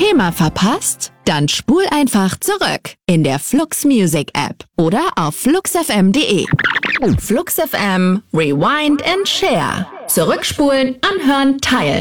Thema verpasst? Dann spul einfach zurück in der Flux Music App oder auf fluxfm.de. Flux FM, Rewind and Share. Zurückspulen, anhören, teilen.